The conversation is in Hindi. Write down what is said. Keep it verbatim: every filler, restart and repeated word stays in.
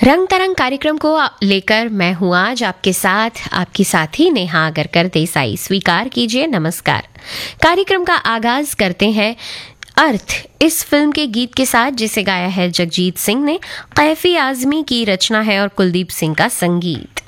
रंग तरंग कार्यक्रम को लेकर मैं हूं आज आपके साथ, आपकी साथी नेहा अगरकर देसाई। स्वीकार कीजिए नमस्कार। कार्यक्रम का आगाज करते हैं अर्थ इस फिल्म के गीत के साथ, जिसे गाया है जगजीत सिंह ने। कैफी आजमी की रचना है और कुलदीप सिंह का संगीत।